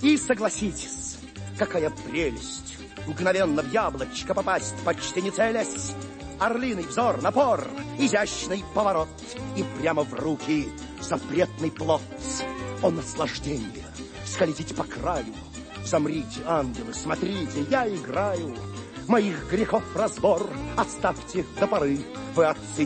И согласитесь, какая прелесть мгновенно в яблочко попасть, почти не целясь. Орлиный взор, напор, изящный поворот, и прямо в руки запретный плод. О, наслаждение! Скользить по краю. Замрите, ангелы, смотрите, я играю. Моих грехов разбор оставьте до поры. Вы оцените